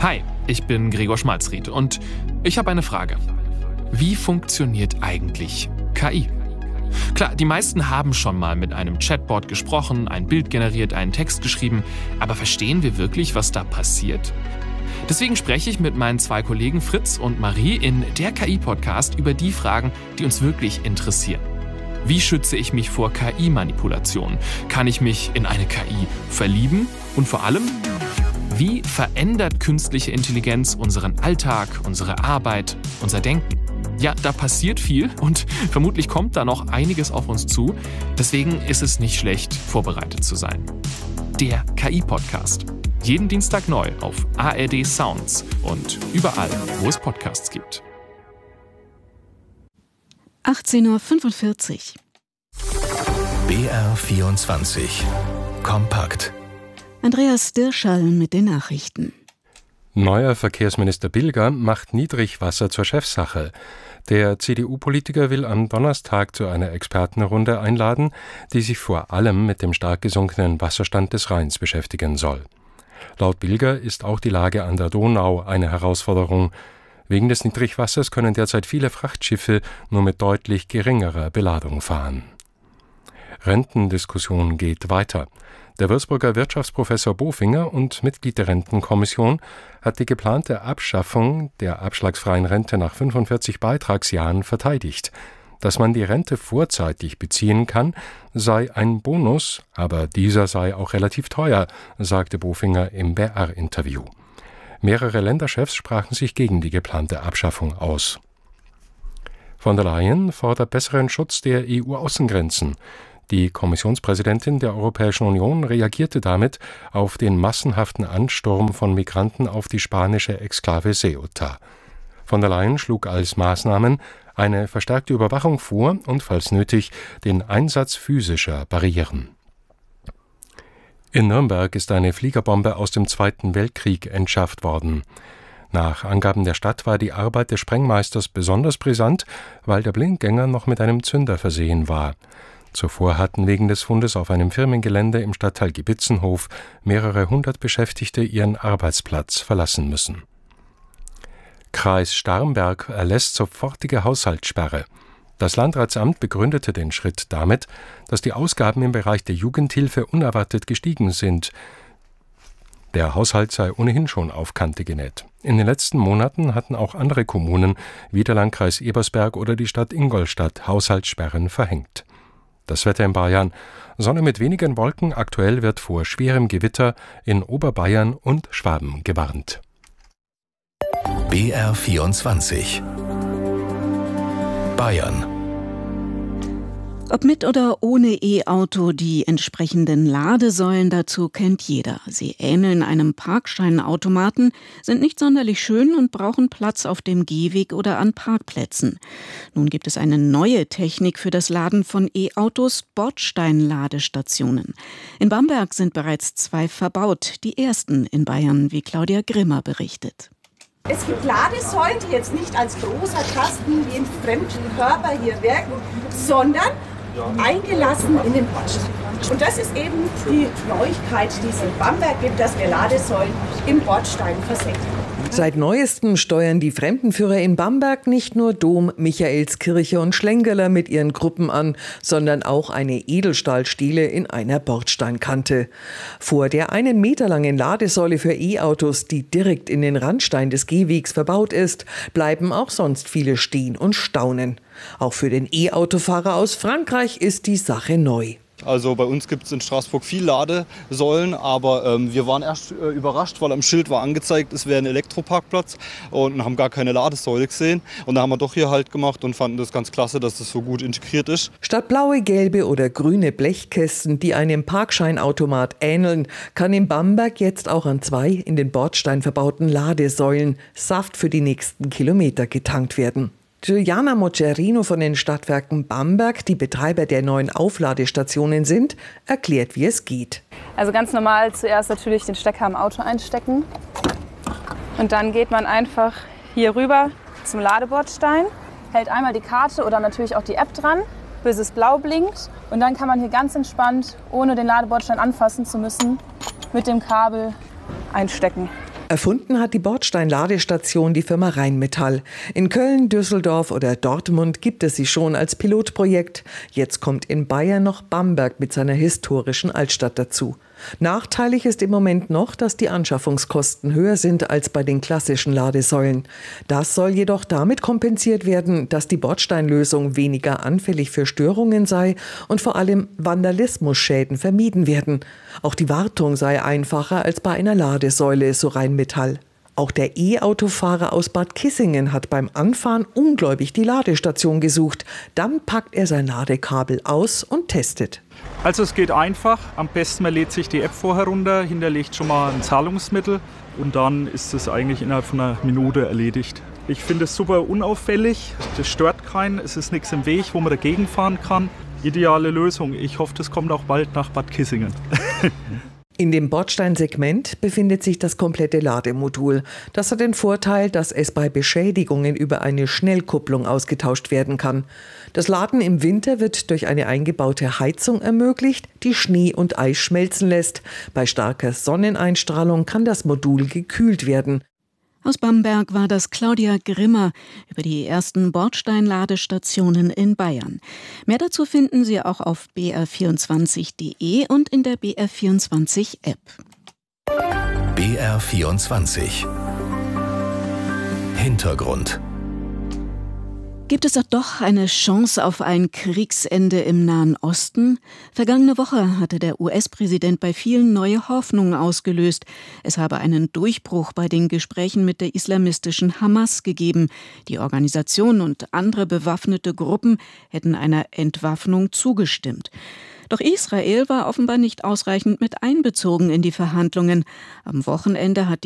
Hi, ich bin Gregor Schmalzried und ich habe eine Frage. Wie funktioniert eigentlich KI? Klar, die meisten haben schon mal mit einem Chatbot gesprochen, ein Bild generiert, einen Text geschrieben, aber verstehen wir wirklich, was da passiert? Deswegen spreche ich mit meinen 2 Kollegen Fritz und Marie in der KI-Podcast über die Fragen, die uns wirklich interessieren. Wie schütze ich mich vor KI-Manipulationen? Kann ich mich in eine KI verlieben? Und vor allem, wie verändert künstliche Intelligenz unseren Alltag, unsere Arbeit, unser Denken? Ja, da passiert viel und vermutlich kommt da noch einiges auf uns zu. Deswegen ist es nicht schlecht, vorbereitet zu sein. Der KI-Podcast. Jeden Dienstag neu auf ARD Sounds und überall, wo es Podcasts gibt. 18:45 Uhr. BR24 Kompakt. Andreas Dirschall mit den Nachrichten. Neuer Verkehrsminister Bilger macht Niedrigwasser zur Chefsache. Der CDU-Politiker will am Donnerstag zu einer Expertenrunde einladen, die sich vor allem mit dem stark gesunkenen Wasserstand des Rheins beschäftigen soll. Laut Bilger ist auch die Lage an der Donau eine Herausforderung. Wegen des Niedrigwassers können derzeit viele Frachtschiffe nur mit deutlich geringerer Beladung fahren. Rentendiskussion geht weiter. Der Würzburger Wirtschaftsprofessor Bofinger und Mitglied der Rentenkommission hat die geplante Abschaffung der abschlagsfreien Rente nach 45 Beitragsjahren verteidigt. Dass man die Rente vorzeitig beziehen kann, sei ein Bonus, aber dieser sei auch relativ teuer, sagte Bofinger im BR-Interview. Mehrere Länderchefs sprachen sich gegen die geplante Abschaffung aus. Von der Leyen fordert besseren Schutz der EU-Außengrenzen. Die Kommissionspräsidentin der Europäischen Union reagierte damit auf den massenhaften Ansturm von Migranten auf die spanische Exklave Ceuta. Von der Leyen schlug als Maßnahmen eine verstärkte Überwachung vor und, falls nötig, den Einsatz physischer Barrieren. In Nürnberg ist eine Fliegerbombe aus dem Zweiten Weltkrieg entschärft worden. Nach Angaben der Stadt war die Arbeit des Sprengmeisters besonders brisant, weil der Blindgänger noch mit einem Zünder versehen war. Zuvor hatten wegen des Fundes auf einem Firmengelände im Stadtteil Gebitzenhof mehrere 100 Beschäftigte ihren Arbeitsplatz verlassen müssen. Kreis Starnberg erlässt sofortige Haushaltssperre. Das Landratsamt begründete den Schritt damit, dass die Ausgaben im Bereich der Jugendhilfe unerwartet gestiegen sind. Der Haushalt sei ohnehin schon auf Kante genäht. In den letzten Monaten hatten auch andere Kommunen, wie der Landkreis Ebersberg oder die Stadt Ingolstadt, Haushaltssperren verhängt. Das Wetter in Bayern: Sonne mit wenigen Wolken, aktuell wird vor schwerem Gewitter in Oberbayern und Schwaben gewarnt. BR24 Bayern. Ob mit oder ohne E-Auto, die entsprechenden Ladesäulen dazu kennt jeder. Sie ähneln einem Parkscheinautomaten, sind nicht sonderlich schön und brauchen Platz auf dem Gehweg oder an Parkplätzen. Nun gibt es eine neue Technik für das Laden von E-Autos: Bordsteinladestationen. In Bamberg sind bereits 2 verbaut, die ersten in Bayern, wie Claudia Grimmer berichtet. Es gibt Ladesäulen, die jetzt nicht als großer Kasten wie in fremden Körper hier wirken, sondern eingelassen in den Bordstein. Und das ist eben die Neuigkeit, die es in Bamberg gibt, dass wir Ladesäulen im Bordstein versenken. Seit Neuestem steuern die Fremdenführer in Bamberg nicht nur Dom, Michaelskirche und Schlengerler mit ihren Gruppen an, sondern auch eine Edelstahlstele in einer Bordsteinkante. Vor der 1 Meter langen Ladesäule für E-Autos, die direkt in den Randstein des Gehwegs verbaut ist, bleiben auch sonst viele stehen und staunen. Auch für den E-Autofahrer aus Frankreich ist die Sache neu. Also bei uns gibt es in Straßburg viel Ladesäulen, aber wir waren erst überrascht, weil am Schild war angezeigt, es wäre ein Elektroparkplatz und haben gar keine Ladesäule gesehen. Und da haben wir doch hier Halt gemacht und fanden das ganz klasse, dass das so gut integriert ist. Statt blaue, gelbe oder grüne Blechkästen, die einem Parkscheinautomat ähneln, kann in Bamberg jetzt auch an 2 in den Bordstein verbauten Ladesäulen Saft für die nächsten Kilometer getankt werden. Giuliana Moccherino von den Stadtwerken Bamberg, die Betreiber der neuen Aufladestationen sind, erklärt, wie es geht. Also ganz normal zuerst natürlich den Stecker im Auto einstecken und dann geht man einfach hier rüber zum Ladebordstein, hält einmal die Karte oder natürlich auch die App dran, bis es blau blinkt und dann kann man hier ganz entspannt, ohne den Ladebordstein anfassen zu müssen, mit dem Kabel einstecken. Erfunden hat die Bordstein-Ladestation die Firma Rheinmetall. In Köln, Düsseldorf oder Dortmund gibt es sie schon als Pilotprojekt. Jetzt kommt in Bayern noch Bamberg mit seiner historischen Altstadt dazu. Nachteilig ist im Moment noch, dass die Anschaffungskosten höher sind als bei den klassischen Ladesäulen. Das soll jedoch damit kompensiert werden, dass die Bordsteinlösung weniger anfällig für Störungen sei und vor allem Vandalismusschäden vermieden werden. Auch die Wartung sei einfacher als bei einer Ladesäule, so Rheinmetall. Auch der E-Autofahrer aus Bad Kissingen hat beim Anfahren ungläubig die Ladestation gesucht. Dann packt er sein Ladekabel aus und testet. Also es geht einfach. Am besten man lädt sich die App vorher runter, hinterlegt schon mal ein Zahlungsmittel und dann ist es eigentlich innerhalb von einer Minute erledigt. Ich finde es super unauffällig, das stört keinen, es ist nichts im Weg, wo man dagegen fahren kann. Ideale Lösung. Ich hoffe, das kommt auch bald nach Bad Kissingen. In dem Bordsteinsegment befindet sich das komplette Lademodul. Das hat den Vorteil, dass es bei Beschädigungen über eine Schnellkupplung ausgetauscht werden kann. Das Laden im Winter wird durch eine eingebaute Heizung ermöglicht, die Schnee und Eis schmelzen lässt. Bei starker Sonneneinstrahlung kann das Modul gekühlt werden. Aus Bamberg war das Claudia Grimmer über die ersten Bordsteinladestationen in Bayern. Mehr dazu finden Sie auch auf br24.de und in der BR24-App. BR24 Hintergrund. Gibt es doch eine Chance auf ein Kriegsende im Nahen Osten? Vergangene Woche hatte der US-Präsident bei vielen neue Hoffnungen ausgelöst. Es habe einen Durchbruch bei den Gesprächen mit der islamistischen Hamas gegeben. Die Organisation und andere bewaffnete Gruppen hätten einer Entwaffnung zugestimmt. Doch Israel war offenbar nicht ausreichend mit einbezogen in die Verhandlungen. Am Wochenende hat